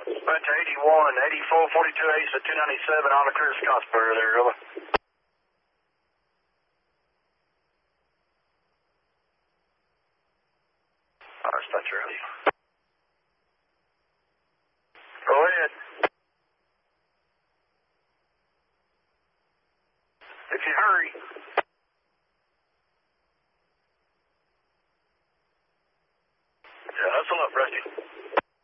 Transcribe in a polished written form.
Bunch 81, 84, 42 Ace at 297 on the clear Scottsboro there, over. That's early. Go ahead. If you hurry.